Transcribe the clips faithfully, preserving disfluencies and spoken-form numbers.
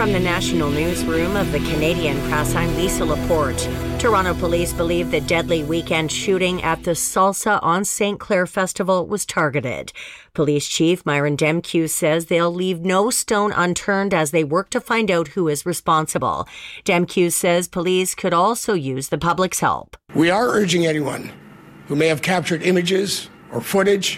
From the National Newsroom of the Canadian Press, I'm Lisa Laporte. Toronto police believe the deadly weekend shooting at the Salsa on Saint Clair Festival was targeted. Police Chief Myron Demkiw says they'll leave no stone unturned as they work to find out who is responsible. Demkiw says police could also use the public's help. We are urging anyone who may have captured images or footage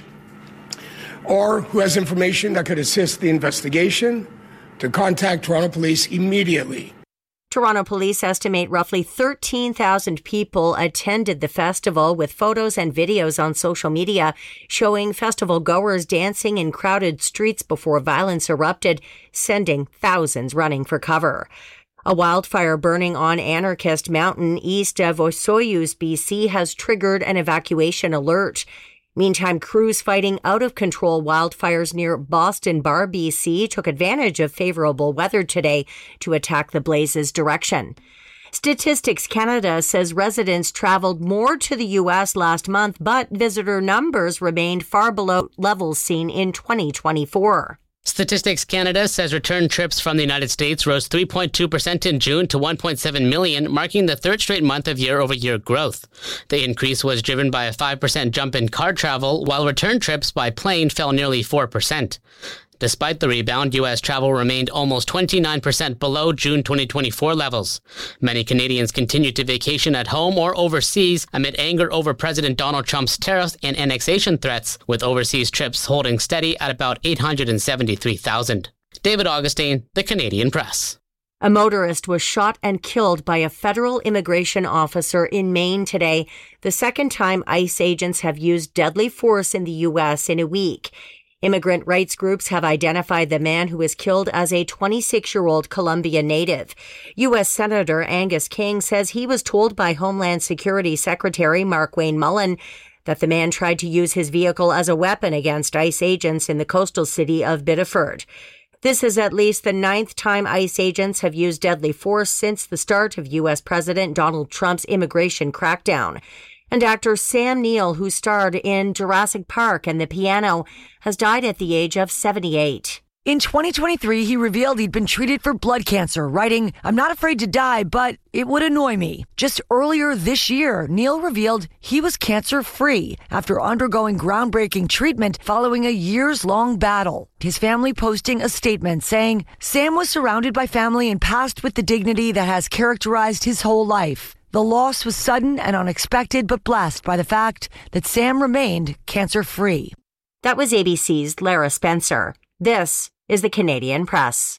or who has information that could assist the investigation to contact Toronto Police immediately. Toronto police estimate roughly thirteen thousand people attended the festival, with photos and videos on social media showing festival goers dancing in crowded streets before violence erupted, sending thousands running for cover. A wildfire burning on Anarchist Mountain east of Osoyoos, B C has triggered an evacuation alert. Meantime, crews fighting out-of-control wildfires near Boston Bar, B C took advantage of favorable weather today to attack the blaze's direction. Statistics Canada says residents traveled more to the U S last month, but visitor numbers remained far below levels seen in twenty twenty-four. Statistics Canada says return trips from the United States rose three point two percent in June to one point seven million, marking the third straight month of year-over-year growth. The increase was driven by a five percent jump in car travel, while return trips by plane fell nearly four percent. Despite the rebound, U S travel remained almost twenty-nine percent below June twenty twenty-four levels. Many Canadians continued to vacation at home or overseas amid anger over President Donald Trump's tariffs and annexation threats, with overseas trips holding steady at about eight hundred seventy-three thousand. David Augustine, The Canadian Press. A motorist was shot and killed by a federal immigration officer in Maine today, the second time ICE agents have used deadly force in the U S in a week. Immigrant rights groups have identified the man who was killed as a twenty-six-year-old Colombia native. U S Senator Angus King says he was told by Homeland Security Secretary Markwayne Mullin that the man tried to use his vehicle as a weapon against ICE agents in the coastal city of Biddeford. This is at least the ninth time ICE agents have used deadly force since the start of U S President Donald Trump's immigration crackdown. And actor Sam Neill, who starred in Jurassic Park and The Piano, has died at the age of seventy-eight. In twenty twenty-three, he revealed he'd been treated for blood cancer, writing, "I'm not afraid to die, but it would annoy me." Just earlier this year, Neill revealed he was cancer-free after undergoing groundbreaking treatment following a years-long battle. His family posting a statement saying, "Sam was surrounded by family and passed with the dignity that has characterized his whole life. The loss was sudden and unexpected, but blessed by the fact that Sam remained cancer-free." That was A B C's Lara Spencer. This is the Canadian Press.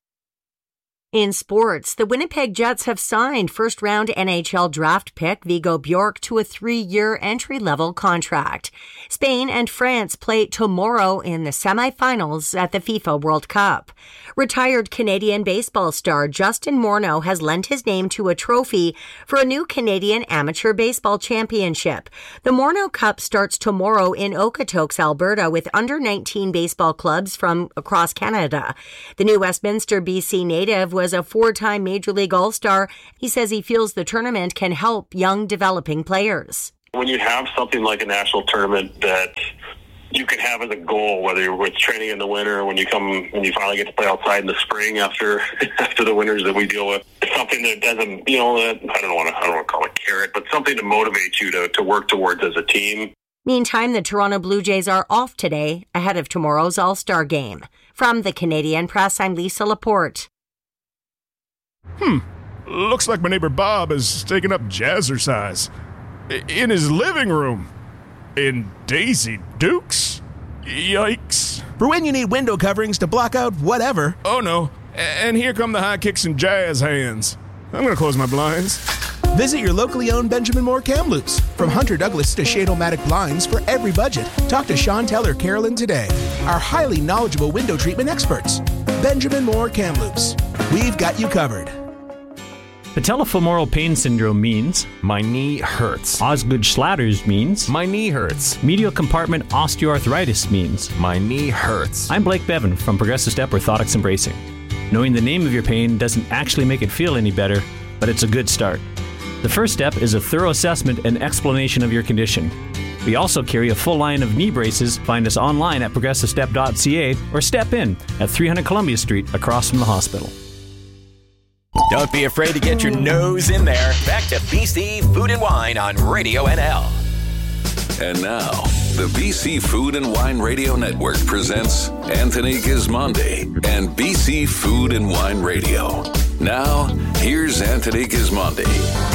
In sports, the Winnipeg Jets have signed first-round N H L draft pick Vigo Bjork to a three-year entry-level contract. Spain and France play tomorrow in the semifinals at the FIFA World Cup. Retired Canadian baseball star Justin Morneau has lent his name to a trophy for a new Canadian Amateur Baseball Championship. The Morneau Cup starts tomorrow in Okotoks, Alberta, with under nineteen baseball clubs from across Canada. The new Westminster, B C native was a four-time Major League All-Star. He says he feels the tournament can help young developing players. When you have something like a national tournament that you can have as a goal, whether you're with training in the winter or when you come, when you finally get to play outside in the spring after after the winters that we deal with, it's something that doesn't, you know, I don't want to, I don't want to call it carrot, but something to motivate you to, to work towards as a team. Meantime, the Toronto Blue Jays are off today ahead of tomorrow's All-Star game. From the Canadian Press, I'm Lisa Laporte. Hmm. Looks like my neighbor Bob is taking up jazzercise. In his living room. In Daisy Dukes? Yikes. For when you need window coverings to block out whatever. Oh no. And here come the high kicks and jazz hands. I'm gonna close my blinds. Visit your locally owned Benjamin Moore Kamloops. From Hunter Douglas to Shade-O-Matic blinds for every budget. Talk to Chantel or Carolyn today. Our highly knowledgeable window treatment experts. Benjamin Moore Kamloops. We've got you covered. Patellofemoral pain syndrome means my knee hurts. Osgood-Schlatters means my knee hurts. Medial compartment osteoarthritis means my knee hurts. I'm Blake Bevan from Progressive Step Orthotics and Bracing. Knowing the name of your pain doesn't actually make it feel any better, but it's a good start. The first step is a thorough assessment and explanation of your condition. We also carry a full line of knee braces. Find us online at progressive step dot c a or step in at three hundred Columbia Street across from the hospital. Don't be afraid to get your nose in there. Back to B C Food and Wine on Radio N L. And now, the B C Food and Wine Radio Network presents Anthony Gismondi and B C Food and Wine Radio. Now, here's Anthony Gismondi.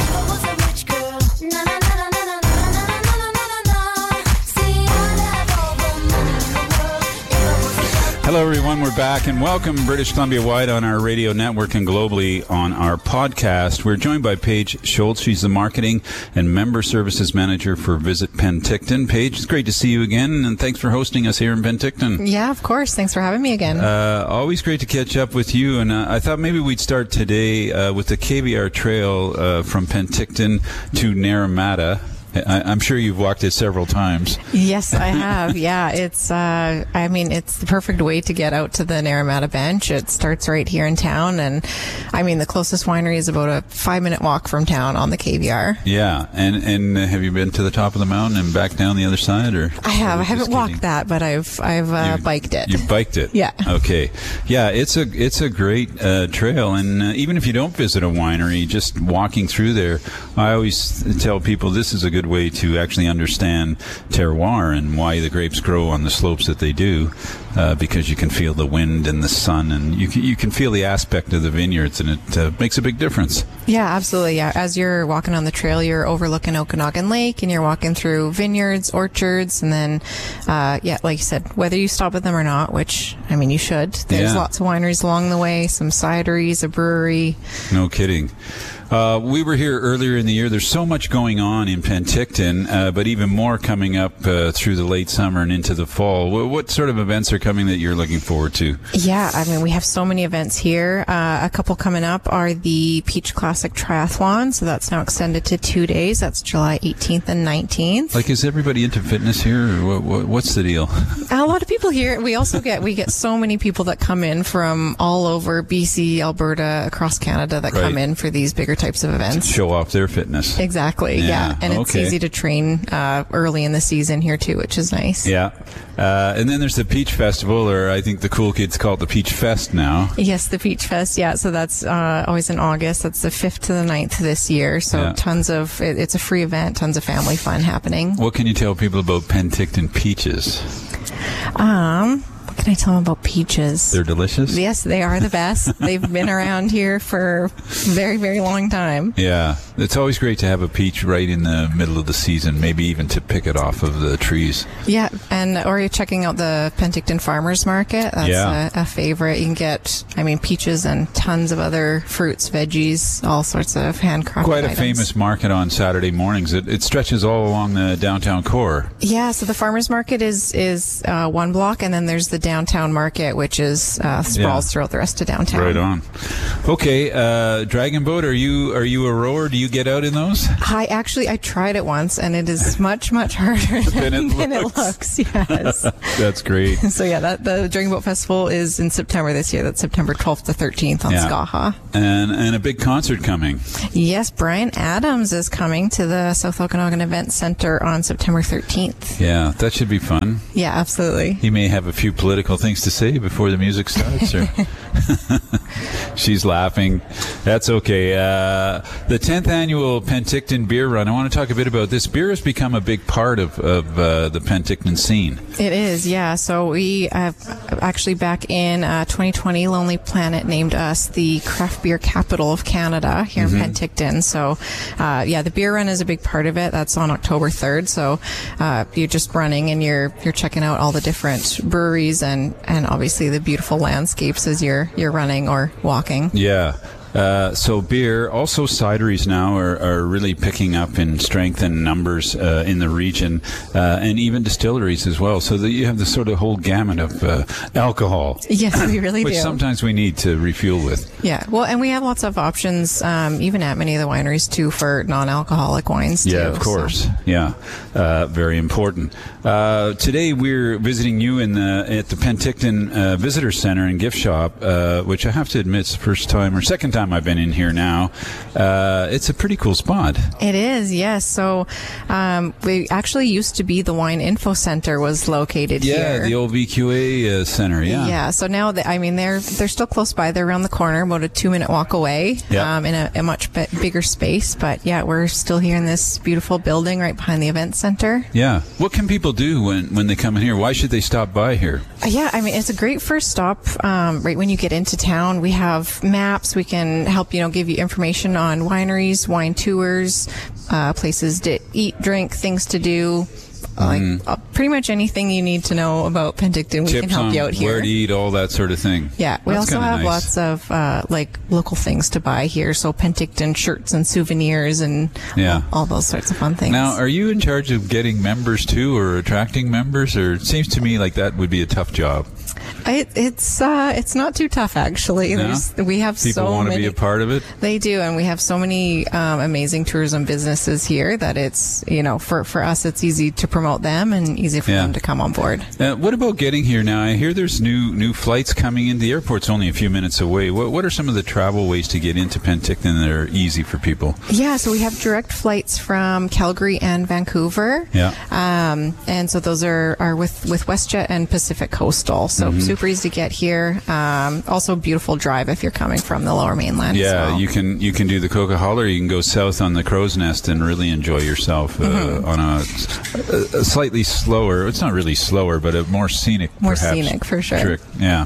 Hello, everyone. We're back, and welcome British Columbia-wide on our radio network and globally on our podcast. We're joined by Paige Schultz. She's the Marketing and Member Services Manager for Visit Penticton. Paige, it's great to see you again, and thanks for hosting us here in Penticton. Yeah, of course. Thanks for having me again. Uh, always great to catch up with you, and uh, I thought maybe we'd start today uh, with the K V R Trail uh, from Penticton to Naramata. I, I'm sure you've walked it several times. Yes, I have. Yeah, it's, uh, I mean, it's the perfect way to get out to the Naramata Bench. It starts right here in town, and I mean, the closest winery is about a five minute walk from town on the K V R. Yeah, and and have you been to the top of the mountain and back down the other side, or? I have. I haven't walked that, but I've I've uh, you, biked it. You biked it. Yeah. Okay. Yeah, it's a it's a great uh, trail, and uh, even if you don't visit a winery, just walking through there, I always tell people this is a good way to actually understand terroir and why the grapes grow on the slopes that they do, uh, because you can feel the wind and the sun, and you can, you can feel the aspect of the vineyards, and it uh, makes a big difference. Yeah, absolutely. Yeah, as you're walking on the trail, you're overlooking Okanagan Lake, and you're walking through vineyards, orchards, and then, uh, yeah, like you said, whether you stop at them or not, which I mean you should. There's yeah. lots of wineries along the way, some cideries, a brewery. No kidding. Uh, we were here earlier in the year. There's so much going on in Penticton, uh, but even more coming up uh, through the late summer and into the fall. What, what sort of events are coming that you're looking forward to? Yeah, I mean, we have so many events here. Uh, a couple coming up are the Peach Classic Triathlon, so that's now extended to two days. That's July eighteenth and nineteenth. Like, is everybody into fitness here, or what, what, what's the deal? A lot of people here. We also get we get so many people that come in from all over B C, Alberta, across Canada that right. come in for these bigger types of events. To show off their fitness. Exactly, yeah. yeah. And it's okay. easy to train uh, early in the season here, too, which is nice. Yeah. Uh, and then there's the Peach Festival, or I think the cool kids call it the Peach Fest now. Yes, the Peach Fest, yeah. So that's uh, always in August. That's the fifth to the ninth this year. So yeah. tons of, it, it's a free event, tons of family fun happening. What can you tell people about Penticton peaches? Um... What can I tell them about peaches? They're delicious? Yes, they are the best. They've been around here for a very, very long time. Yeah. It's always great to have a peach right in the middle of the season, maybe even to pick it off of the trees. Yeah, and or you're checking out the Penticton Farmers Market. That's yeah. a, a favorite. You can get, I mean, peaches and tons of other fruits, veggies, all sorts of handcrafted Quite a items. famous market on Saturday mornings. It, it stretches all along the downtown core. Yeah, so the Farmers Market is, is uh, one block, and then there's the downtown market, which is uh, sprawls yeah. throughout the rest of downtown. Right on. Okay, uh, Dragon Boat. Are you are you a rower? Do you get out in those? I actually I tried it once, and it is much much harder than, it, than looks. it looks. Yes, that's great. So yeah, that the Dragon Boat Festival is in September this year. That's September twelfth to thirteenth on yeah. Skaha. And and a big concert coming. Yes, Bryan Adams is coming to the South Okanagan Event Center on September thirteenth. Yeah, that should be fun. Yeah, absolutely. He may have a few political things to say before the music starts. Or she's laughing. That's okay. Uh, the tenth annual Penticton Beer Run. I want to talk a bit about this. Beer has become a big part of, of uh, the Penticton scene. It is, yeah. So we have actually back in uh, twenty twenty, Lonely Planet named us the craft beer capital of Canada here mm-hmm. in Penticton. So uh, yeah, the beer run is a big part of it. That's on October third. So uh, you're just running and you're you're checking out all the different breweries and and obviously the beautiful landscapes as you're you're running or walking. Yeah. Uh, so beer, also cideries now are, are really picking up in strength and numbers uh, in the region, uh, and even distilleries as well. So that you have the sort of whole gamut of uh, alcohol. Yes, we really which do. Which sometimes we need to refuel with. Yeah, well, and we have lots of options, um, even at many of the wineries too, for non-alcoholic wines too. Yeah, of course. So. Yeah, uh, very important. Uh, today we're visiting you in the at the Penticton uh, Visitor Center and Gift Shop, uh, which I have to admit is the first time or second time time I've been in here now. Uh, it's a pretty cool spot. It is, yes. So um, we actually used to be the Wine Info Center was located yeah, here. Yeah, the old V Q A uh, Center, yeah. Yeah, so now, the, I mean, they're they're still close by. They're around the corner, about a two-minute walk away yeah. um, in a, a much b- bigger space. But, yeah, we're still here in this beautiful building right behind the event center. Yeah. What can people do when, when they come in here? Why should they stop by here? Uh, yeah, I mean, it's a great first stop um, right when you get into town. We have maps. We can help, you know, give you information on wineries, wine tours, uh, places to eat, drink, things to do. Like mm. uh, pretty much anything you need to know about Penticton, we Tips can help on you out here. Where to eat, all that sort of thing. Yeah, we That's also have nice. lots of uh, like local things to buy here. So Penticton shirts and souvenirs and yeah. all, all those sorts of fun things. Now, are you in charge of getting members too, or attracting members? Or it seems to me like that would be a tough job. It, it's uh, it's not too tough actually. No? There's, we have people so want many, to be a part of it. They do, and we have so many um, amazing tourism businesses here that it's you know for for us it's easy to promote them and easy for yeah. them to come on board. Uh, what about getting here now? I hear there's new new flights coming in. The airport's only a few minutes away. What what are some of the travel ways to get into Penticton that are easy for people? Yeah, so we have direct flights from Calgary and Vancouver. Yeah, um, and so those are are with with WestJet and Pacific Coastal. So mm-hmm. super easy to get here. Um, also beautiful drive if you're coming from the Lower Mainland. Yeah, as well. you can you can do the Coquihalla, or you can go south on the Crow's Nest and really enjoy yourself uh, mm-hmm. on a, a slightly slower. It's not really slower, but a more scenic, more perhaps, scenic for sure. Trick. Yeah.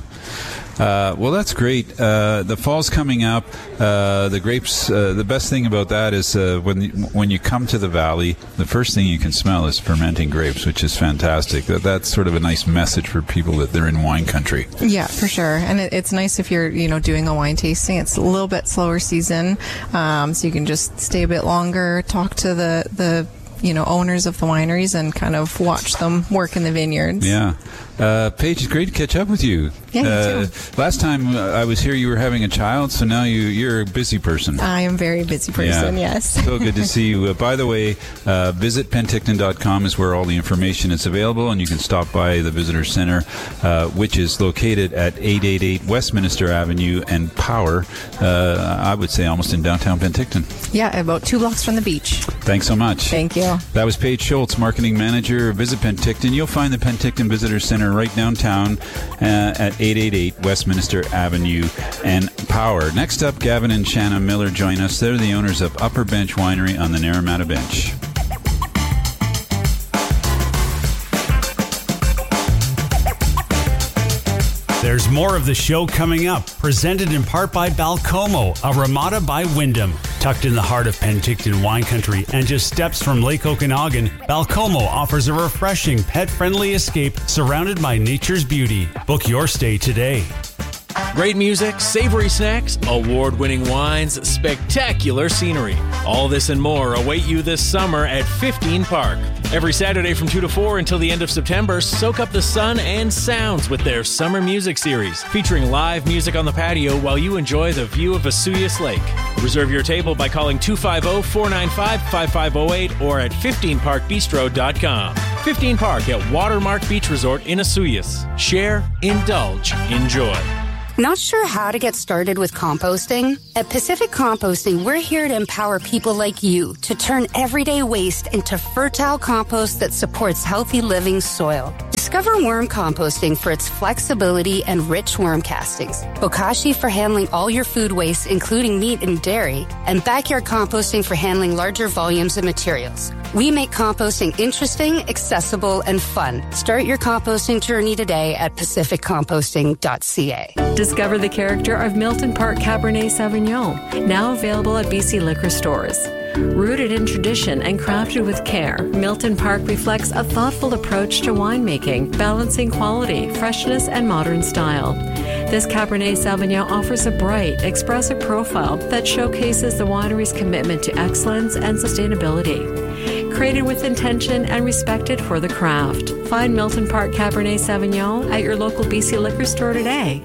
Uh, well, that's great. Uh, the fall's coming up. Uh, the grapes. Uh, the best thing about that is uh, when you, when you come to the valley, the first thing you can smell is fermenting grapes, which is fantastic. That that's sort of a nice message for people that they're in wine country. Yeah, for sure. And it, it's nice if you're you know doing a wine tasting. It's a little bit slower season, um, so you can just stay a bit longer, talk to the the. you know, owners of the wineries and kind of watch them work in the vineyards. Yeah. Uh, Paige, it's great to catch up with you. Yeah, you uh, too. Last time I was here, you were having a child, so now you, you're a busy person. I am a very busy person, yeah. yes. So good to see you. Uh, by the way, uh, visit penticton dot com is where all the information is available, and you can stop by the Visitor Center, uh, which is located at eight eighty-eight Westminster Avenue and Power, uh, I would say almost in downtown Penticton. Yeah, about two blocks from the beach. Thanks so much. Thank you. That was Paige Schultz, Marketing Manager. Visit Penticton. You'll find the Penticton Visitor Center right downtown uh, at eight eighty-eight Westminster Avenue and Power. Next up, Gavin and Shanna Miller join us. They're the owners of Upper Bench Winery on the Naramata Bench. There's more of the show coming up, presented in part by Balcomo, a Ramada by Wyndham. Tucked in the heart of Penticton wine country and just steps from Lake Okanagan, Balcomo offers a refreshing, pet-friendly escape surrounded by nature's beauty. Book your stay today. Great music, savory snacks, award-winning wines, spectacular scenery. All this and more await you this summer at fifteen Park. Every Saturday from two to four until the end of September, soak up the sun and sounds with their Summer Music Series, featuring live music on the patio while you enjoy the view of Vesuvius Lake. Reserve your table by calling two five zero, four nine five, five five zero eight or at fifteen park bistro dot com. fifteen Park at Watermark Beach Resort in Vesuvius. Share, indulge, enjoy. Not sure how to get started with composting? At Pacific Composting, we're here to empower people like you to turn everyday waste into fertile compost that supports healthy living soil. Discover worm composting for its flexibility and rich worm castings, Bokashi for handling all your food waste, including meat and dairy, and backyard composting for handling larger volumes of materials. We make composting interesting, accessible, and fun. Start your composting journey today at pacific composting dot c a. Discover the character of Milton Park Cabernet Sauvignon, now available at B C liquor stores. Rooted in tradition and crafted with care, Milton Park reflects a thoughtful approach to winemaking, balancing quality, freshness, and modern style. This Cabernet Sauvignon offers a bright, expressive profile that showcases the winery's commitment to excellence and sustainability. Created with intention and respected for the craft. Find Milton Park Cabernet Sauvignon at your local B C liquor store today.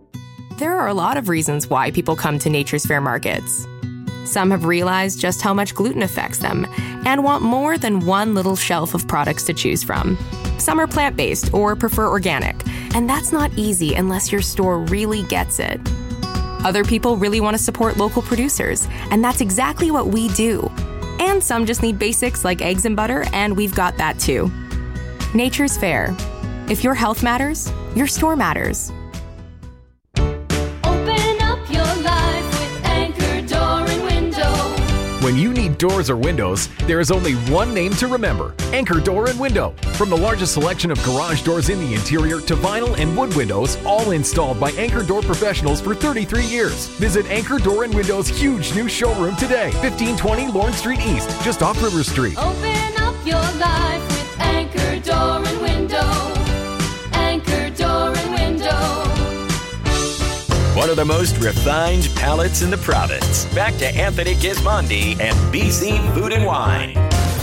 There are a lot of reasons why people come to Nature's Fair markets. Some have realized just how much gluten affects them and want more than one little shelf of products to choose from. Some are plant-based or prefer organic, and that's not easy unless your store really gets it. Other people really want to support local producers, and that's exactly what we do. And some just need basics like eggs and butter, and we've got that too. Nature's Fair. If your health matters, your store matters. Open up your life with Anchor Door and Window. When you need doors or windows, there is only one name to remember: Anchor Door and Window. From the largest selection of garage doors in the interior to vinyl and wood windows, all installed by Anchor Door professionals for thirty-three years. Visit Anchor Door and Window's huge new showroom today, fifteen twenty Lawrence Street East, just off River Street. Open up your life with Anchor Door and Window. Anchor Door and Window. One of the most refined palates in the province. Back to Anthony Gismondi and B C Food and Wine.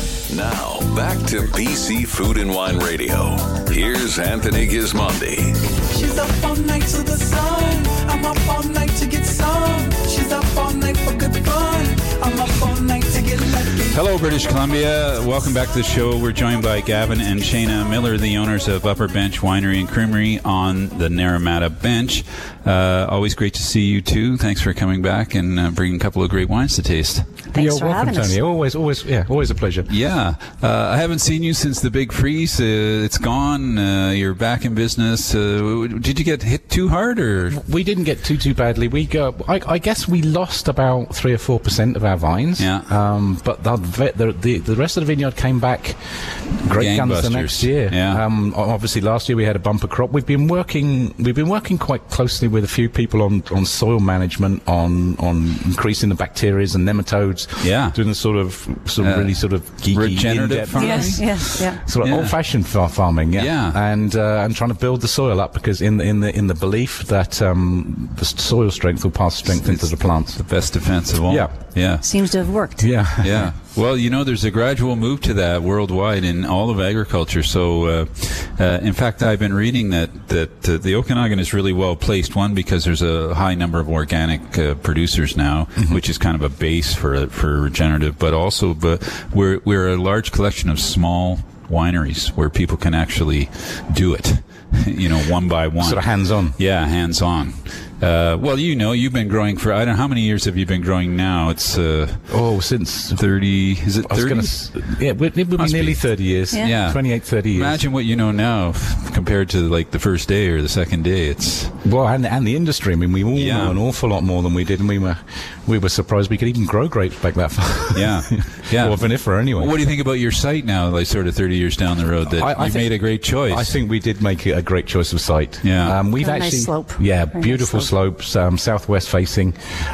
Now, back to B C Food and Wine Radio. Here's Anthony Gismondi. She's up all night to the sun. I'm up all night to get some. She's up all night for good fun. I'm up all night to get lucky. Hello, British Columbia. Welcome back to the show. We're joined by Gavin and Shayna Miller, the owners of Upper Bench Winery and Creamery on the Naramata Bench. Uh, always great to see you two. Thanks for coming back and uh, bringing a couple of great wines to taste. Thanks You're for welcome, having us. Tony. Always, always, yeah, always a pleasure. Yeah, uh, I haven't seen you since the big freeze. Uh, it's gone. Uh, you're back in business. Uh, did you get hit too hard, or we didn't get too too badly? We got, I, I guess we lost about three or four percent of our vines. Yeah. Um, but the, the the the rest of the vineyard came back great guns the next year. Yeah. Um, obviously, last year we had a bumper crop. We've been working. We've been working quite closely with a few people on on soil management, on on increasing the bacteria and nematodes. Yeah. Doing the sort of sort of uh, really sort of geeky regenerative farming. Yes, yes, yeah. Sort of yeah. old-fashioned far farming, yeah. Yeah. And uh, and trying to build the soil up, because in the in the in the belief that um, the soil strength will pass strength it's into the plants. The best defense of all. Yeah. Yeah. Seems to have worked. Yeah. Yeah. Well, you know, there's a gradual move to that worldwide in all of agriculture. So, uh, uh, in fact, I've been reading that that uh, the Okanagan is really well placed. One, because there's a high number of organic uh, producers now, mm-hmm. which is kind of a base for for regenerative. But also, but we're we're a large collection of small wineries where people can actually do it. You know, one by one. Sort of hands-on. Yeah, hands-on. Uh, well, you know, you've been growing for, I don't know, how many years have you been growing now? It's, uh, oh, since thirty, is it thirty? Yeah, it would be Must nearly be. thirty years. Yeah. yeah. twenty-eight, thirty years. Imagine what you know now compared to like the first day or the second day. It's, well, and, and the industry. I mean, we all yeah. know an awful lot more than we did, and we were, we were surprised we could even grow grapes back that far. Yeah. Yeah. Or vinifera anyway. Well, what do you think about your site now, like sort of thirty years down the road, that I, I you think, made a great choice? I think we did make a great choice of site. Yeah. Um, we've Very actually, nice slope. Yeah, Very beautiful nice slope. slopes, um, southwest facing,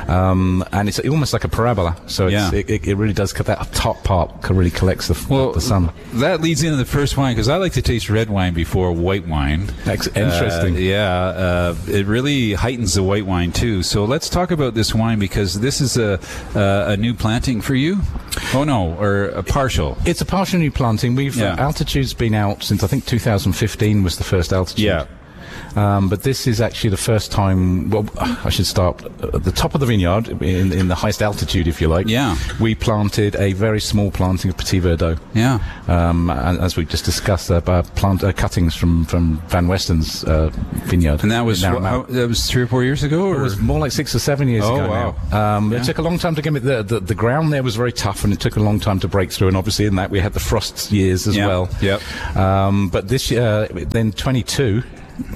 um, and it's almost like a parabola. So it's, yeah. it, it, it really does, that top part really collects the, well, the sun. That leads into the first wine, because I like to taste red wine before white wine. That's interesting. Uh, yeah, uh, it really heightens the white wine too. So let's talk about this wine, because this is a uh, a new planting for you. Oh no, or a partial. It's a partial new planting. We've yeah. uh, altitude's been out since I think two thousand fifteen was the first altitude. Yeah. Um, but this is actually the first time, well, I should start at the top of the vineyard, in, in the highest altitude, if you like. Yeah. We planted a very small planting of Petit Verdot. Yeah. Um, and as we just discussed, uh, uh, plant uh, cuttings from, from Van Westen's uh, vineyard. And that was what, how, that was three or four years ago? Or? It was more like six or seven years oh, ago wow. now. Um, yeah. It took a long time to get it. The, the, the ground there was very tough, and it took a long time to break through. And obviously in that we had the frost years as yeah. well. Yep. Um, but this year, then twenty-two...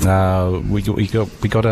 Uh, we we got we got a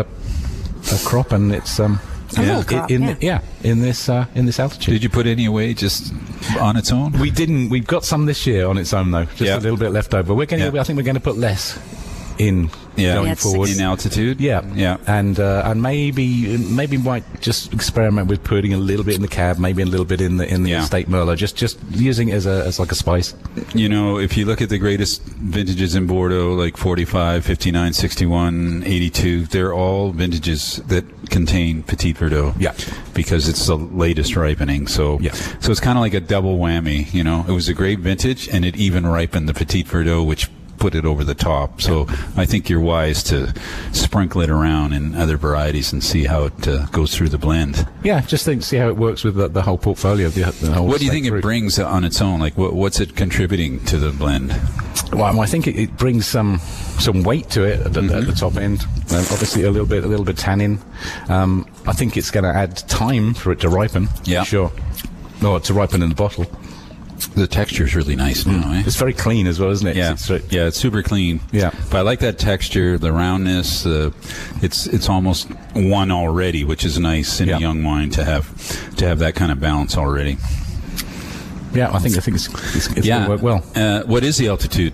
a crop, and it's um yeah. Crop, in, yeah. in yeah in this uh, in this altitude. Did you put any away just on its own? We didn't. We've got some this year on its own though, just yeah. a little bit left over. We're going. Yeah. I think we're going to put less in. Yeah, going yeah, forward in altitude. Yeah, yeah, and uh, and maybe maybe might just experiment with putting a little bit in the cab, maybe a little bit in the in the yeah. estate Merlot, just just using it as a as like a spice. You know, if you look at the greatest vintages in Bordeaux, like forty-five, fifty-nine, sixty-one, eighty-two, they're all vintages that contain Petit Verdot. Yeah, because it's the latest ripening. So yeah. so it's kind of like a double whammy. You know, it was a great vintage, and it even ripened the Petit Verdot, which put it over the top. So yeah. I think you're wise to sprinkle it around in other varieties and see how it uh, goes through the blend. Yeah, just think, see how it works with the, the whole portfolio. The, the whole what do you think fruit. It brings on its own? Like, what, what's it contributing to the blend? Well, I think it, it brings some some weight to it at, the- Mm-hmm. at the top end. Um, obviously, a little bit a little bit tannin. Um, I think it's going to add time for it to ripen. Yeah. Sure. No, to ripen in the bottle. The texture is really nice now, eh? It's very clean as well, isn't it? Yeah, It's, it's, yeah, it's super clean. Yeah. But I like that texture, the roundness. Uh, it's it's almost one already, which is nice in Yeah. a young wine to have to have that kind of balance already. yeah, I think I think it's it's, it's yeah. going to work well. Uh, what is the altitude?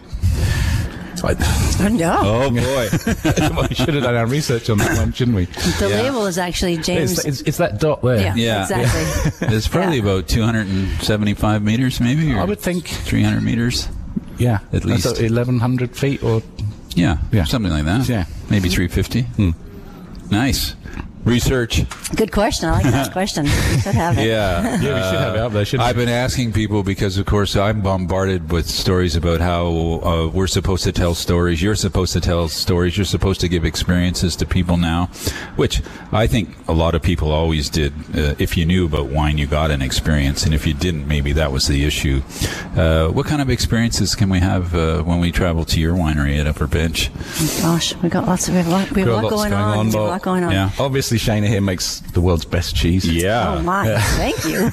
No. Oh boy, Well, we should have done our research on that one, shouldn't we? The Yeah. label is actually James. It's, it's, it's that dot there. yeah, Yeah. exactly. it's probably about two hundred seventy-five meters, maybe. Or I would think. three hundred meters. Yeah, At least. That's eleven hundred feet or Yeah, Yeah. something like that. Yeah. maybe three fifty. Nice research. Good question. I like that question. Should have it. Yeah, Yeah, we should have it up there, shouldn't I've been asking people because, of course, I'm bombarded with stories about how uh, we're supposed to tell stories. You're supposed to tell stories. You're supposed to give experiences to people now, which I think a lot of people always did. Uh, if you knew about wine, you got an experience, and if you didn't, maybe that was the issue. Uh, what kind of experiences can we have uh, when we travel to your winery at Upper Bench? Gosh, we got lots of we have a lot, we have a Got lot lots going on. We have a but- lot going on. Yeah. Obviously, Shana here makes the world's best cheese. Yeah. Oh my! Thank you.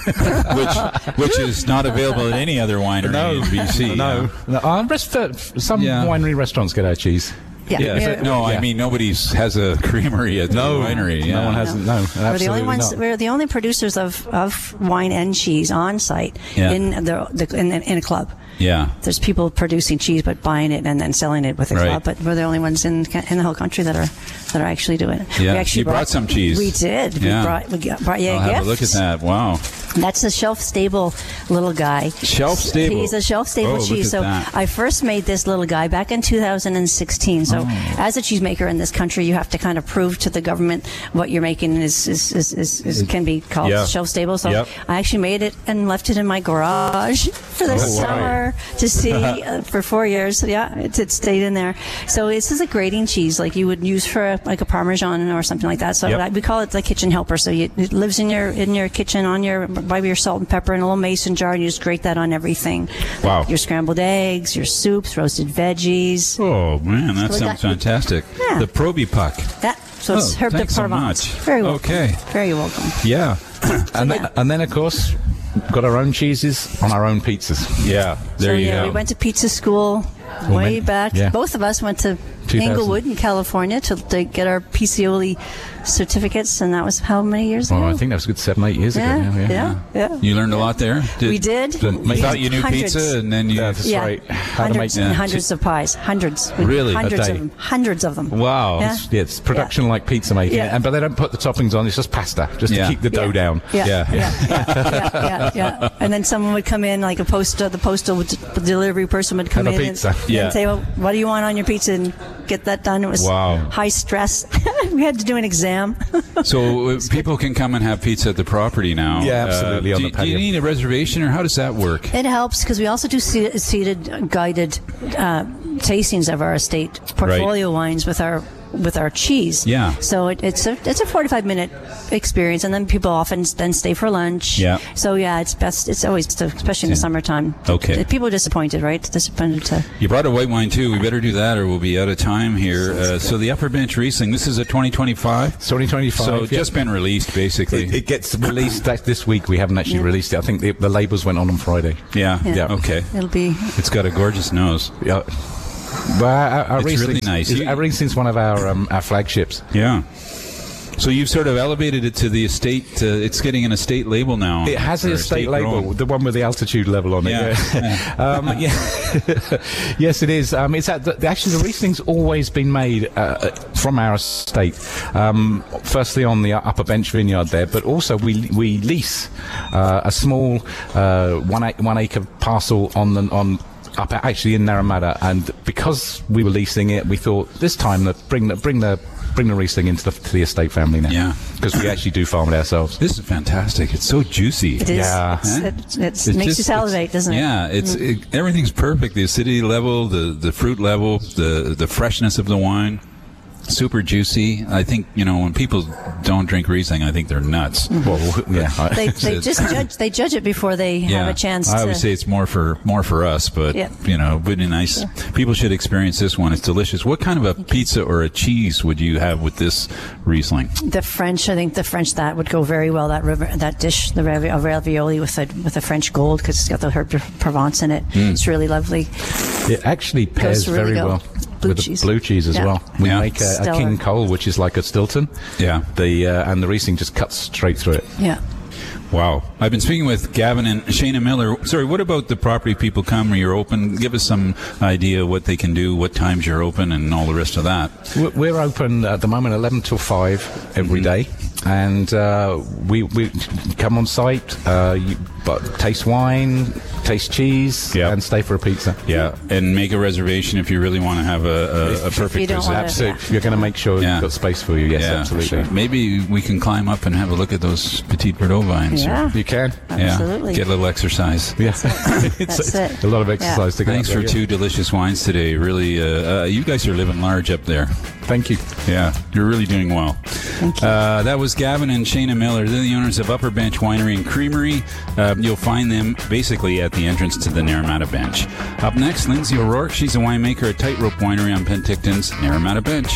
which which is not available at any other winery No, in B C. no. no uh, rest, uh, some Yeah. winery restaurants get our cheese. Yeah. Yeah, We're- no, I Yeah. mean nobody's has a creamery at No, the winery. Yeah. no one hasn't. No, We're the only absolutely ones. not. We're the only producers of, of wine and cheese on site Yeah. in the, the in, in a club. Yeah. There's people producing cheese, but buying it and then selling it with a Right. club. But we're the only ones in in the whole country that are that are actually doing it. Yeah. We actually You brought some cheese. We did. Yeah. We brought we got, brought you I'll a have gift. a look at that. Wow. That's a shelf stable little guy. Shelf stable. He's a shelf stable Oh, look cheese. at So that. I first made this little guy back in two thousand sixteen. So Oh. as a cheesemaker in this country, you have to kind of prove to the government what you're making is is, is, is, is can be called Yeah. shelf stable. So Yep. I actually made it and left it in my garage for the Oh, wow. summer to see uh, for four years. So yeah, it, it stayed in there. So this is a grating cheese like you would use for a, like a Parmesan or something like that. So Yep. I, we call it the kitchen helper. So you, it lives in your in your kitchen on your by your salt and pepper in a little mason jar, and you just grate that on everything. Wow. Your scrambled eggs, your soups, roasted veggies. Oh man, that So we sounds got- fantastic. Yeah. The Proby Puck. That so it's Oh, herb de thanks so Provence. much. Very welcome. Okay. Very welcome. Yeah. and, then, and then, of course, got our own cheeses on our own pizzas. Yeah. There so you yeah, go. we went to pizza school We way went- back. yeah. Both of us went to two thousand. Inglewood in California to, to get our Pizzaioli certificates, and that was how many years ago? Oh, I think that was a good seven, eight years yeah, ago. Yeah, yeah, yeah. You learned a lot there. We did. The- You We thought had you knew hundreds. pizza, and then you. That's Yeah, right. How to hundreds make and yeah. hundreds of pies, hundreds. We- Really? A hundreds day? of them, hundreds of them. Wow. Yeah. It's, yeah, it's production like pizza making, Yeah. and but they don't put the toppings on. It's just pasta, just Yeah. to keep the dough Yeah. down. Yeah, Yeah. yeah, yeah, yeah, yeah, yeah. And then someone would come in, like a postal, the postal would- the delivery person would come Have a in pizza. and, Yeah. and say, "Well, what do you want on your pizza?" and get that done. It was Wow. high stress. We had to do an exam. So uh, people can come and have pizza at the property now. Yeah, absolutely, Uh, on do, the do you patio. need a reservation, or how does that work? It helps because we also do se- seated, guided uh, tastings of our estate portfolio wines with our with our cheese. Yeah. So it, it's a it's a forty-five minute experience, and then people often s- then stay for lunch. Yeah. So yeah, it's best. It's always especially in the summertime. Okay. People are disappointed, right? Disappointed to. You brought a white wine too. We better do that, or we'll be out of time here. Uh, so the Upper Bench Riesling. This is a twenty twenty-five. twenty twenty-five. So yeah. just been released, basically. It, it gets released that this week. We haven't actually released it. I think the, the labels went on on Friday. yeah. Yeah. Okay. It'll be. It's got a gorgeous nose. Yeah. Well, our, our It's really Riesling's- nice. is- You- Our Riesling's one of our um, our flagships. Yeah. So you've sort of elevated it to the estate. Uh, it's getting an estate label now. It has Or the estate label, grown. the one with the altitude level on it. Yeah. Yeah. um, yeah. Yes, it is. Um, it's at the, actually the Riesling's always been made uh, from our estate. Um, firstly on the Upper Bench vineyard there, but also we we lease uh, a small uh, one ac- one acre parcel on the on. Up actually in Naramata, and because we were leasing it, we thought this time that bring the bring the bring the Riesling into the, to the estate family now. Yeah. because we actually do farm it ourselves. This is fantastic. It's so juicy. It is. Yeah. It's, Huh? it, it's, It's it makes just- you salivate, doesn't it? Yeah, it's Mm. it, everything's perfect. The acidity level, the the fruit level, the the freshness of the wine. super juicy. I think, you know, when people don't drink Riesling, I think they're nuts. Well, yeah. They, they just judge. They judge it before they yeah, have a chance. I to... would say it's more for more for us, but Yeah. you know, it would be nice. Sure. People should experience this one. It's delicious. What kind of a pizza or a cheese would you have with this Riesling? The French, I think the French that would go very well. That river, that dish, the ravi- ravioli with a with a French gold because it's got the herb de Provence in it. Mm. It's really lovely. It actually pairs really very go. well Blue with cheese. the blue cheese as Yeah. well. We Yeah. make a, a Stellar. King Cole, which is like a Stilton. Yeah. The uh, and the Riesling just cuts straight through it. Yeah. Wow. I've been speaking with Gavin and Shayna Miller. Sorry, what about the property? People come or you're open? Give us some idea what they can do, what times you're open, and all the rest of that. We're- We're open at the moment eleven till five every day. And uh, we we come on site, uh, you, but taste wine, taste cheese, Yeah. and stay for a pizza. Yeah, and make a reservation if you really want to have a, a, a perfect don't visit. wanna- Absolutely. You're going to make sure Yeah. you've got space for you. Yes, Yeah, absolutely. Maybe we can climb up and have a look at those Petite Verdot vines. Yeah. You can. Absolutely. Yeah, get a little exercise. Yeah. That's it's it. a lot of exercise to get Thanks up for there, two delicious wines today. Really, uh, uh, you guys are living large up there. Thank you. Yeah, you're really doing well. Thank you. Uh, that was Gavin and Shayna Miller. They're the owners of Upper Bench Winery and Creamery. Uh, you'll find them basically at the entrance to the Naramata Bench. Up next, Lindsay O'Rourke. She's a winemaker at Tightrope Winery on Penticton's Naramata Bench.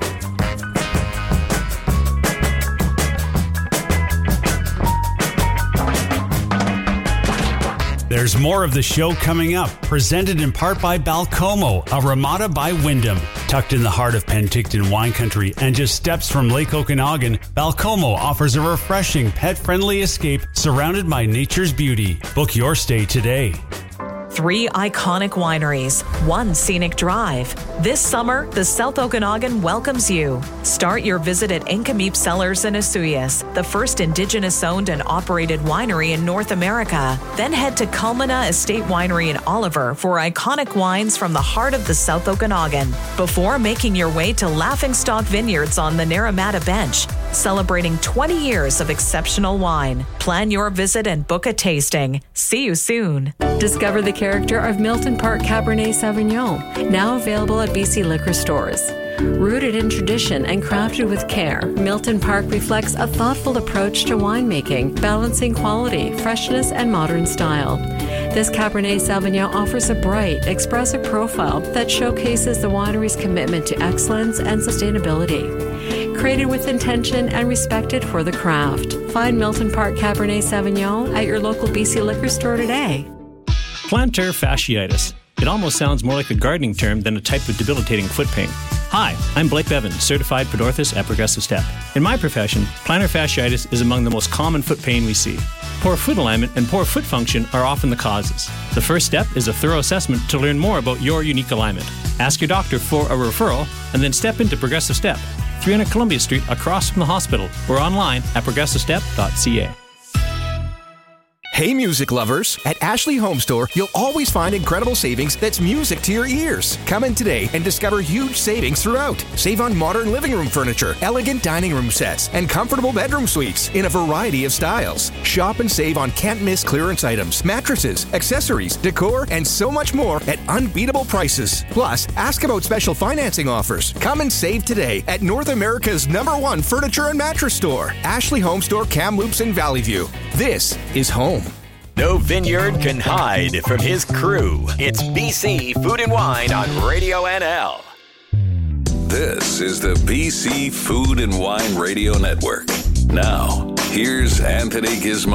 There's more of the show coming up, presented in part by Balcomo, a Ramada by Wyndham. Tucked in the heart of Penticton wine country and just steps from Lake Okanagan, Balcomo offers a refreshing, pet-friendly escape surrounded by nature's beauty. Book your stay today. Three iconic wineries, one scenic drive. This summer, the South Okanagan welcomes you. Start your visit at Incameep Cellars in Asuyas, the first Indigenous-owned and operated winery in North America. Then head to Culmina Estate Winery in Oliver for iconic wines from the heart of the South Okanagan. Before making your way to Laughingstock Vineyards on the Naramata Bench, celebrating twenty years of exceptional wine. Plan your visit and book a tasting. See you soon. Discover the character of Milton Park Cabernet Sauvignon, now available at B C liquor stores. Rooted in tradition and crafted with care, Milton Park reflects a thoughtful approach to winemaking, balancing quality, freshness, and modern style. This Cabernet Sauvignon offers a bright, expressive profile that showcases the winery's commitment to excellence and sustainability. Created with intention and respected for the craft. Find Milton Park Cabernet Sauvignon at your local B C liquor store today. Plantar fasciitis. It almost sounds more like a gardening term than a type of debilitating foot pain. Hi, I'm Blake Bevan, certified podorthist at Progressive Step. In my profession, plantar fasciitis is among the most common foot pain we see. Poor foot alignment and poor foot function are often the causes. The first step is a thorough assessment to learn more about your unique alignment. Ask your doctor for a referral and then step into Progressive Step, three hundred Columbia Street across from the hospital, or online at progressive step dot c a. Hey music lovers! At Ashley Home Store, you'll always find incredible savings that's music to your ears. Come in today and discover huge savings throughout. Save on modern living room furniture, elegant dining room sets, and comfortable bedroom suites in a variety of styles. Shop and save on can't-miss clearance items, mattresses, accessories, decor, and so much more at unbeatable prices. Plus, ask about special financing offers. Come and save today at North America's number one furniture and mattress store, Ashley Home Store, Kamloops and Valley View. This is home. No vineyard can hide from his crew. It's B C Food and Wine on Radio N L. This is the B C Food and Wine Radio Network. Now, here's Anthony Gizmo.